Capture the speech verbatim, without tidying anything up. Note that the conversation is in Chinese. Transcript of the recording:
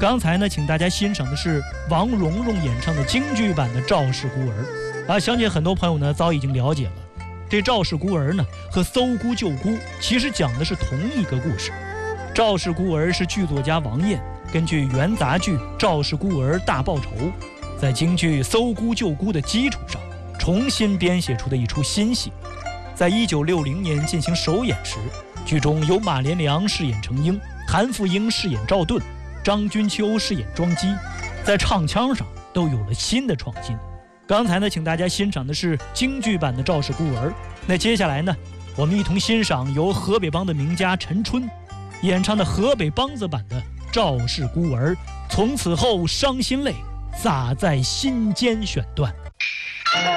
刚才呢，请大家欣赏的是王蓉蓉演唱的京剧版的《赵氏孤儿》啊，相信很多朋友呢早已经了解了。这《赵氏孤儿》呢和搜孤救孤其实讲的是同一个故事。《赵氏孤儿》是剧作家王燕根据元杂剧《赵氏孤儿大报仇》，在京剧搜孤救孤的基础上重新编写出的一出新戏。在一九六零年进行首演时，剧中由马连良饰演程婴，韩富英饰演赵盾，张君秋饰演庄基，在唱腔上都有了新的创新。刚才呢，请大家欣赏的是京剧版的《赵氏孤儿》。那接下来呢，我们一同欣赏由河北梆的名家陈春演唱的河北梆子版的《赵氏孤儿》。从此后伤心泪，洒在心间选段。